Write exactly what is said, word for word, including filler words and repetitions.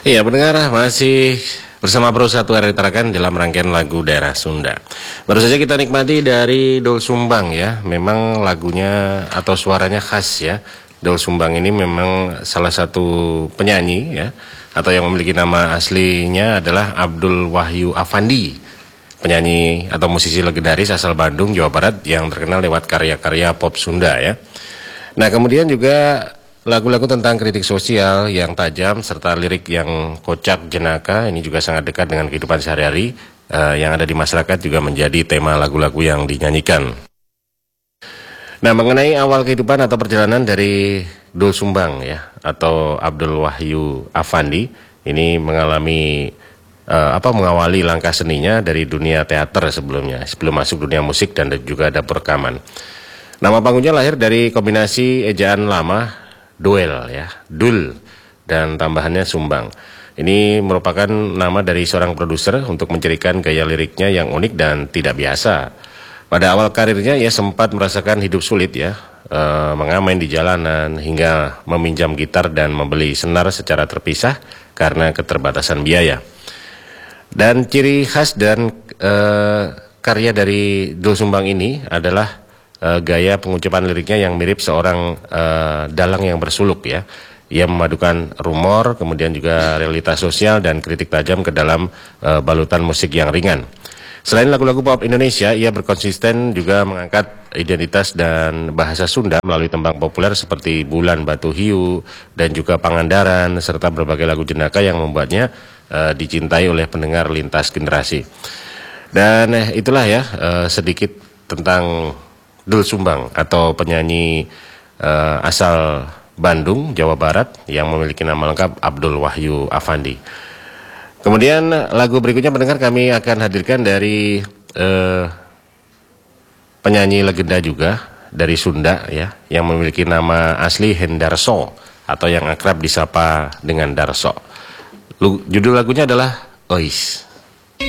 Iya, pendengar masih bersama Bro Satu R Tarakan dalam rangkaian lagu daerah Sunda. Baru saja kita nikmati dari Doel Sumbang ya. Memang lagunya atau suaranya khas ya. Doel Sumbang ini memang salah satu penyanyi ya, atau yang memiliki nama aslinya adalah Abdul Wahyu Afandi. Penyanyi atau musisi legendaris asal Bandung, Jawa Barat yang terkenal lewat karya-karya pop Sunda ya. Nah, kemudian juga lagu-lagu tentang kritik sosial yang tajam serta lirik yang kocak jenaka ini juga sangat dekat dengan kehidupan sehari-hari uh, yang ada di masyarakat, juga menjadi tema lagu-lagu yang dinyanyikan. Nah, mengenai awal kehidupan atau perjalanan dari Doel Sumbang ya, atau Abdul Wahyu Afandi, ini mengalami uh, apa mengawali langkah seninya dari dunia teater sebelumnya, sebelum masuk dunia musik dan juga dapur rekaman. Nama panggungnya lahir dari kombinasi ejaan lama Doel ya, Dul, dan tambahannya Sumbang. Ini merupakan nama dari seorang produser untuk mencirikan gaya liriknya yang unik dan tidak biasa. Pada awal karirnya ia sempat merasakan hidup sulit ya, e, mengamen di jalanan hingga meminjam gitar dan membeli senar secara terpisah karena keterbatasan biaya. Dan ciri khas dan e, karya dari Doel Sumbang ini adalah Uh, gaya pengucapan liriknya yang mirip seorang uh, dalang yang bersuluk ya. Ia memadukan rumor, kemudian juga realitas sosial dan kritik tajam ke dalam uh, balutan musik yang ringan. Selain lagu-lagu pop Indonesia, ia berkonsisten juga mengangkat identitas dan bahasa Sunda melalui tembang populer seperti Bulan Batu Hiu dan juga Pangandaran, serta berbagai lagu jenaka yang membuatnya uh, dicintai oleh pendengar lintas generasi. Dan eh, itulah ya uh, sedikit tentang Doel Sumbang atau penyanyi uh, asal Bandung, Jawa Barat yang memiliki nama lengkap Abdul Wahyu Afandi. Kemudian lagu berikutnya pendengar kami akan hadirkan dari uh, penyanyi legenda juga dari Sunda ya, yang memiliki nama asli Hendarso atau yang akrab disapa dengan Darso. Judul lagunya adalah Ois.